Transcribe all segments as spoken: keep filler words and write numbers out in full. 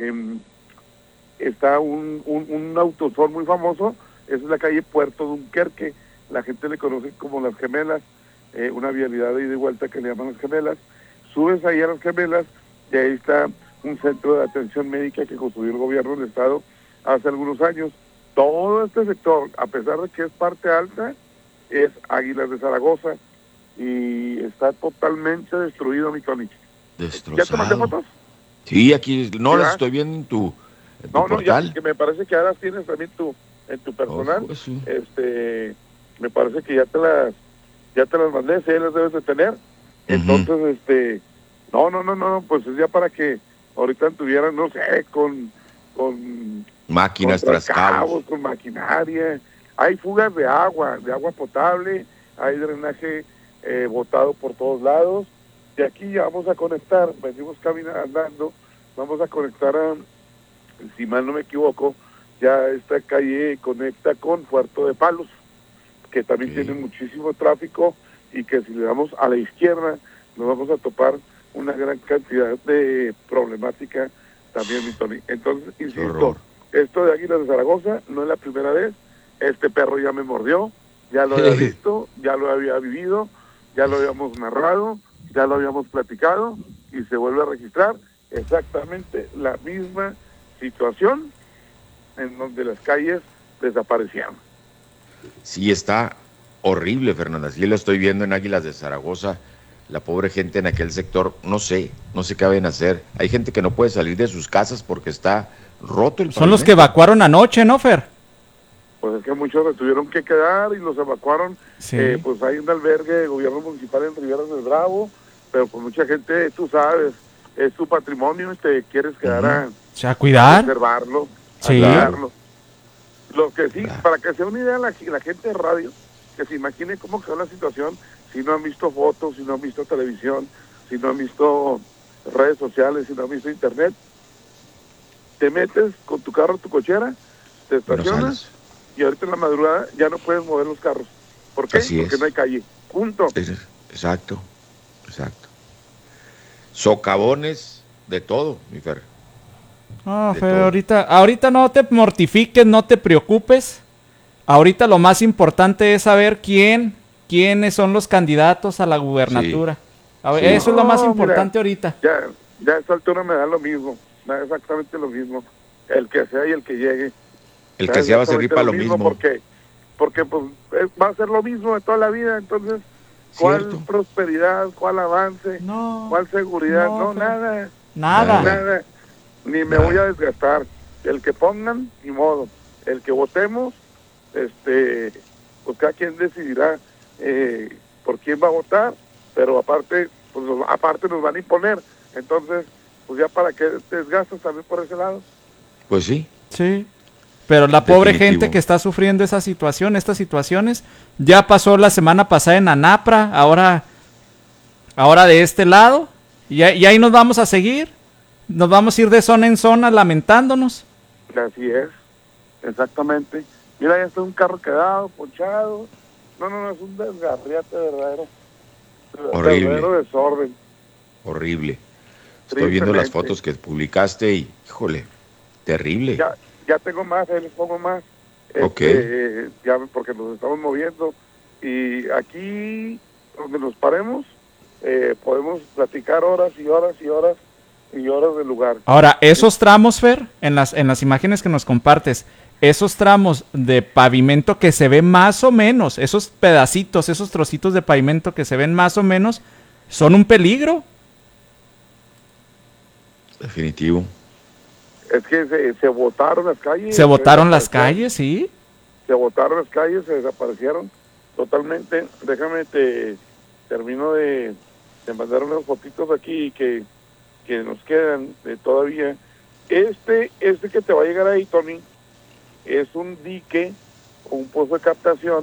eh, está un, un, un autosol muy famoso, es la calle Puerto Dunkerque, la gente le conoce como Las Gemelas, eh, una vialidad de ida y vuelta que le llaman Las Gemelas. Subes ahí a Las Gemelas y ahí está un centro de atención médica que construyó el gobierno del estado hace algunos años. Todo este sector, a pesar de que es parte alta, es Águilas de Zaragoza y está totalmente destruido, mi Tony. Destrozado. ¿Ya te mandé fotos? Sí, aquí no ¿Ya? las estoy viendo en tu, en tu No, no, portal. ya, que me parece que ahora tienes también tu, en tu personal. Oh, pues sí. Este, me parece que ya te las, ya te las mandé, si las debes de tener. Uh-huh. Entonces, este, no, no, no, no, pues es ya para que ahorita tuvieran, no sé, con, con máquinas con tras cabos, con maquinaria. Hay fugas de agua, de agua potable, hay drenaje eh, botado por todos lados. De aquí ya vamos a conectar, venimos caminando, andando, vamos a conectar a, si mal no me equivoco, ya esta calle conecta con Puerto de Palos, que también okay. tiene muchísimo tráfico y que si le damos a la izquierda nos vamos a topar una gran cantidad de problemática también, mi Tony. Entonces, insisto, esto de Águilas de Zaragoza no es la primera vez, este perro ya me mordió, ya lo había visto, ya lo había vivido, ya lo habíamos narrado, ya lo habíamos platicado y se vuelve a registrar exactamente la misma situación en donde las calles desaparecieron. Sí, está horrible, Fernanda. Sí lo estoy viendo en Águilas de Zaragoza. La pobre gente en aquel sector, no sé, no sé qué van a hacer. Hay gente que no puede salir de sus casas porque está roto el Son pavimento. Los que evacuaron anoche, ¿no, Fer? Pues es que muchos se tuvieron que quedar y los evacuaron. Sí. Eh, pues hay un albergue de gobierno municipal en Riberas del Bravo, pero pues mucha gente, tú sabes, es tu patrimonio, te quieres quedar uh-huh. a, o sea, a cuidar, a conservarlo, sí. a cuidarlo. Lo que sí, claro. Para que sea una idea la, la gente de radio, que se imagine cómo quedó la situación, si no han visto fotos, si no han visto televisión, si no han visto redes sociales, si no han visto internet, te metes con tu carro, tu cochera, te estacionas y ahorita en la madrugada ya no puedes mover los carros. ¿Por qué? Así Porque es. no hay calle. Punto. Exacto, exacto. Socavones, de todo, mi Fer. No, Fer, ahorita, ahorita no te mortifiques, no te preocupes. Ahorita lo más importante es saber quién, quiénes son los candidatos a la gubernatura. Sí. A ver, sí. Eso no, es lo más importante mira, ahorita. Ya, ya a esta altura me da lo mismo, me da exactamente lo mismo. El que sea y el que llegue. El que sea va a servir para lo mismo. mismo. Porque, porque pues va a ser lo mismo de toda la vida, entonces, ¿cuál Cierto. prosperidad, cuál avance, no, cuál seguridad? No, no nada. Nada. Nada. Ni me nada. voy a desgastar. El que pongan, ni modo. El que votemos, este, pues cada quien decidirá eh, por quién va a votar, pero aparte, pues aparte nos van a imponer. Entonces, pues ya para qué te desgastas también por ese lado. Pues sí. Sí. Pero la Definitivo. Pobre gente que está sufriendo esa situación, estas situaciones, ya pasó la semana pasada en Anapra, ahora, ahora de este lado, y, y ahí nos vamos a seguir, nos vamos a ir de zona en zona lamentándonos. Así es, exactamente. Mira, ya está un carro quedado, ponchado, no, no, no, es un desgarriate verdadero, horrible, verdadero desorden. Horrible. Estoy viendo las fotos que publicaste y, híjole, terrible. Ya, ya tengo más, ahí les pongo más. Ok. Este, ya porque nos estamos moviendo. Y aquí, donde nos paremos, eh, podemos platicar horas y horas y horas y horas del lugar. Ahora, esos tramos, Fer, en las, en las imágenes que nos compartes, esos tramos de pavimento que se ven más o menos, esos pedacitos, esos trocitos de pavimento que se ven más o menos, son un peligro. Definitivo. Es que se, se botaron las calles. Se botaron las calles, sí. Se botaron las calles, se desaparecieron totalmente. Déjame, te termino de, de mandar unas fotitos aquí que, que nos quedan de todavía. Este, este que te va a llegar ahí, Tony, es un dique o un pozo de captación,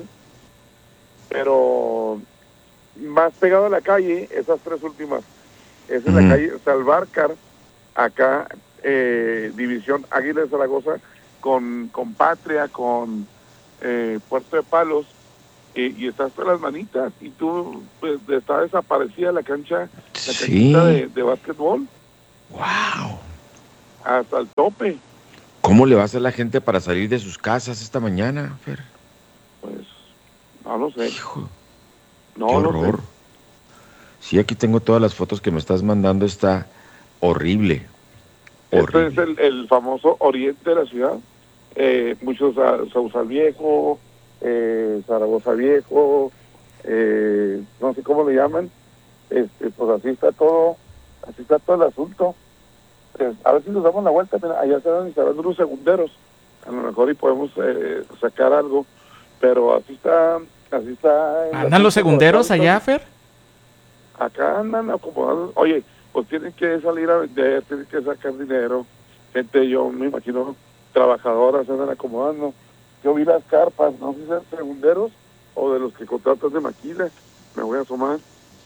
pero más pegado a la calle, esas tres últimas. Esa es uh-huh. la calle Salvarcar, acá, eh, división Águila de Zaragoza, con, con Patria, con eh, Puerto de Palos, eh, y está hasta las manitas, y tú, pues, está desaparecida la cancha, la sí. canchita de, de básquetbol. ¡Wow! hasta el tope. ¿Cómo le va a hacer la gente para salir de sus casas esta mañana, Fer? Pues, no lo sé. Hijo, no qué lo horror. sé. Sí, aquí tengo todas las fotos que me estás mandando, está horrible. Este es el, el famoso oriente de la ciudad. Eh, muchos Sausal Viejo, eh, Zaragoza Viejo, eh, no sé cómo le llaman. Este, pues así está todo, así está todo el asunto. Pues, a ver si nos damos la vuelta. Mira, allá se van instalando unos segunderos, a lo mejor y podemos eh, sacar algo, pero así está, así está. ¿Andan los segunderos allá, Fer? Acá andan acomodados. Oye, pues tienen que salir a vender, tienen que sacar dinero. Gente, yo me imagino, trabajadoras se andan acomodando. Yo vi las carpas, no sé si sean segunderos o de los que contratan de maquila. Me voy a asomar.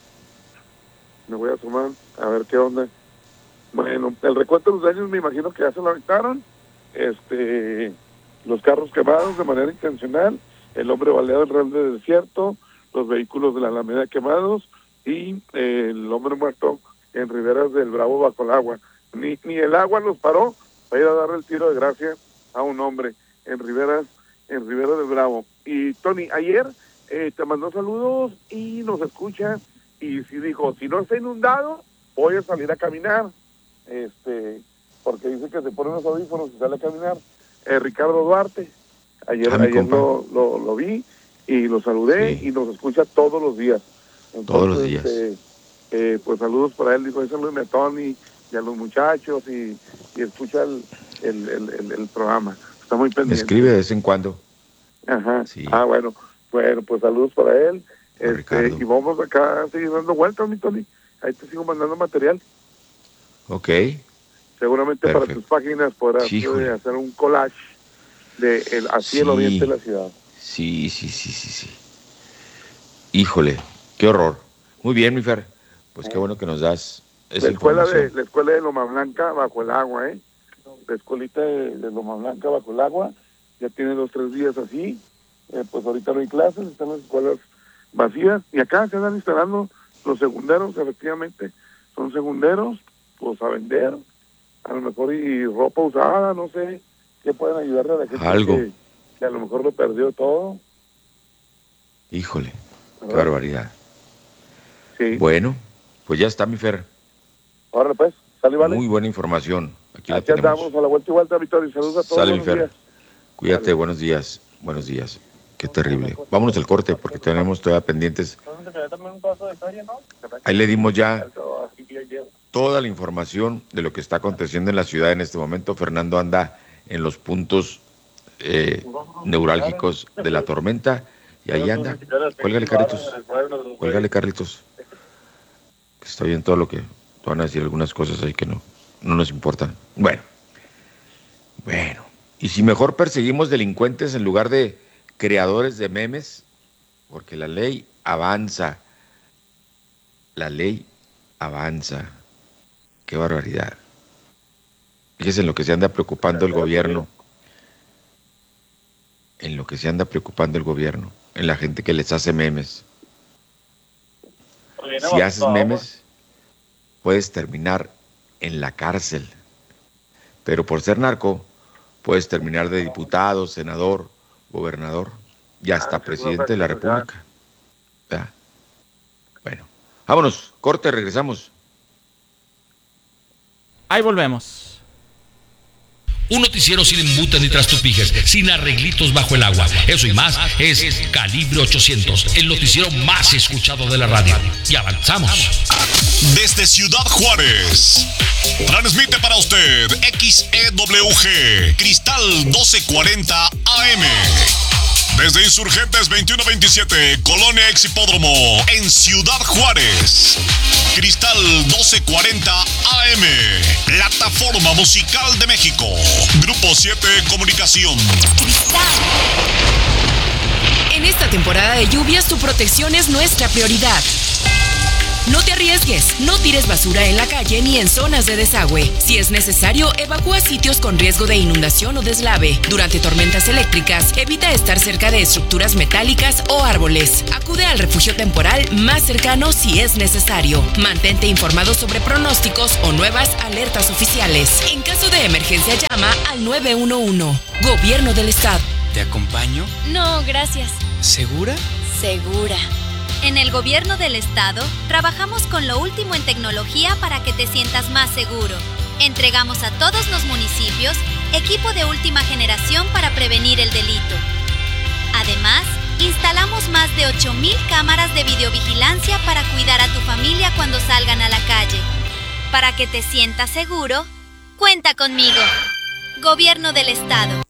Me voy a asomar a ver qué onda. Bueno, el recuento de los daños me imagino que ya se lo aventaron. Este, los carros quemados de manera intencional, el hombre baleado en Real de Desierto, los vehículos de la Alameda quemados y eh, el hombre muerto en riberas del Bravo bajo el agua. Ni, ni el agua los paró para ir a darle el tiro de gracia a un hombre en riberas, en riberas del Bravo. Y Tony, ayer eh, te mandó saludos y nos escucha y si dijo, si no está inundado, voy a salir a caminar. Este, porque dice que se pone los audífonos y sale a caminar. Eh, Ricardo Duarte, ayer, ah, ayer lo, lo, lo vi y lo saludé sí. Y nos escucha todos los días. Entonces, todos los días. Eh, eh, pues saludos para él, dijo, salúdeme a Tony y a los muchachos y, y escucha el, el, el, el, el programa. Está muy pendiente. Escribe de vez en cuando. Ajá. Sí. Ah, bueno, bueno, pues saludos para él. Para este, y vamos acá a seguir dando vueltas, mi Tony. Ahí te sigo mandando material. Ok. Seguramente perfecto. Para tus páginas podrás sí, hacer un collage de el, así sí. El oriente de la ciudad. Sí, sí, sí, sí, sí. Híjole, qué horror. Muy bien, mi Fer. Pues qué bueno que nos das esa la escuela información. de La escuela de Loma Blanca bajo el agua, ¿eh? La escuelita de, de Loma Blanca bajo el agua. Ya tiene dos, tres días así. Eh, pues ahorita no hay clases, están las escuelas vacías. Y acá se están instalando los segunderos, efectivamente. Son segunderos, pues a vender. A lo mejor y, y ropa usada, no sé. Que pueden ayudarle a la gente Algo. Que, que a lo mejor lo perdió todo. Híjole, qué barbaridad. Sí. Bueno, pues ya está, mi Fer. Ahora pues, sale, vale. Muy buena información. Aquí, Aquí la tenemos. andamos a la vuelta y vuelta, Victoria. Saludos a todos. Sale, mi Fer. Días. Cuídate, vale. Buenos días. Buenos días. Qué terrible. Vámonos al corte porque tenemos todavía pendientes. Ahí le dimos ya toda la información de lo que está aconteciendo en la ciudad en este momento. Fernando anda en los puntos eh, neurálgicos de la tormenta y ahí anda. Cuélgale, Carlitos. Cuélgale, Carlitos. Está bien todo lo que van a decir, algunas cosas ahí que no, no nos importan. Bueno, bueno. Y si mejor perseguimos delincuentes en lugar de creadores de memes, porque la ley avanza. La ley avanza. Qué barbaridad. Fíjese en lo que se anda preocupando el gobierno. En lo que se anda preocupando el gobierno. En la gente que les hace memes. Si haces memes, puedes terminar en la cárcel. Pero por ser narco, puedes terminar de diputado, senador, gobernador y hasta presidente de la República. ¿Verdad? Bueno, vámonos, corte, regresamos. Ahí volvemos. Un noticiero sin embutes ni trastupijes, sin arreglitos bajo el agua. Eso y más es Calibre ochocientos, el noticiero más escuchado de la radio. Y avanzamos. Desde Ciudad Juárez, transmite para usted X E W G, Cristal doce cuarenta A M. Desde Insurgentes veintiuno veintisiete, Colonia Exhipódromo, en Ciudad Juárez. Cristal doce cuarenta A M, plataforma musical de México. Grupo siete Comunicación. En esta temporada de lluvias, tu protección es nuestra prioridad. No te arriesgues, no tires basura en la calle ni en zonas de desagüe. Si es necesario, evacúa sitios con riesgo de inundación o deslave. Durante tormentas eléctricas, evita estar cerca de estructuras metálicas o árboles. Acude al refugio temporal más cercano si es necesario. Mantente informado sobre pronósticos o nuevas alertas oficiales. En caso de emergencia, llama al nueve uno uno. Gobierno del Estado. ¿Te acompaño? No, gracias. ¿Segura? Segura. En el Gobierno del Estado, trabajamos con lo último en tecnología para que te sientas más seguro. Entregamos a todos los municipios equipo de última generación para prevenir el delito. Además, instalamos más de ocho mil cámaras de videovigilancia para cuidar a tu familia cuando salgan a la calle. Para que te sientas seguro, cuenta conmigo. Gobierno del Estado.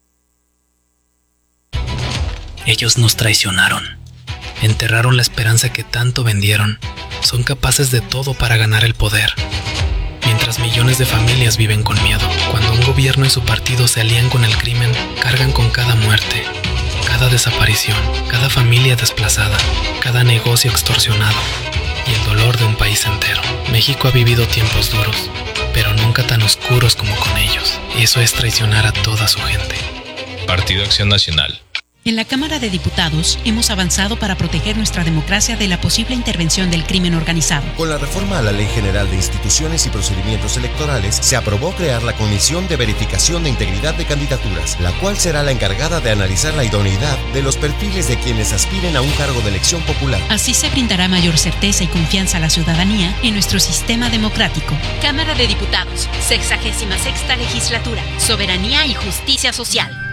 Ellos nos traicionaron. Enterraron la esperanza que tanto vendieron. Son capaces de todo para ganar el poder. Mientras millones de familias viven con miedo. Cuando un gobierno y su partido se alían con el crimen, cargan con cada muerte, cada desaparición, cada familia desplazada, cada negocio extorsionado y el dolor de un país entero. México ha vivido tiempos duros, pero nunca tan oscuros como con ellos. Y eso es traicionar a toda su gente. Partido Acción Nacional. En la Cámara de Diputados hemos avanzado para proteger nuestra democracia de la posible intervención del crimen organizado. Con la reforma a la Ley General de Instituciones y Procedimientos Electorales, se aprobó crear la Comisión de Verificación de Integridad de Candidaturas, la cual será la encargada de analizar la idoneidad de los perfiles de quienes aspiren a un cargo de elección popular. Así se brindará mayor certeza y confianza a la ciudadanía en nuestro sistema democrático. Cámara de Diputados, sexagésima sexta legislatura, Soberanía y Justicia Social.